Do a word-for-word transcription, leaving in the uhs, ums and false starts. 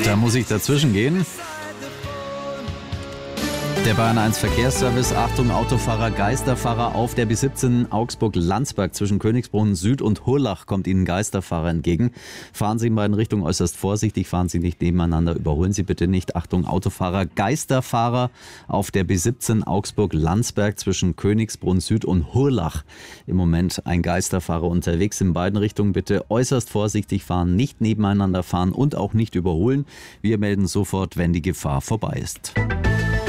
Da muss ich dazwischen gehen. Der Bayern eins Verkehrsservice, Achtung Autofahrer, Geisterfahrer auf der B siebzehn Augsburg-Landsberg zwischen Königsbrunn Süd und Hurlach kommt Ihnen Geisterfahrer entgegen. Fahren Sie in beiden Richtungen äußerst vorsichtig, fahren Sie nicht nebeneinander, überholen Sie bitte nicht. Achtung Autofahrer, Geisterfahrer auf der B siebzehn Augsburg-Landsberg zwischen Königsbrunn Süd und Hurlach. Im Moment ein Geisterfahrer unterwegs, in beiden Richtungen bitte äußerst vorsichtig fahren, nicht nebeneinander fahren und auch nicht überholen. Wir melden sofort, wenn die Gefahr vorbei ist.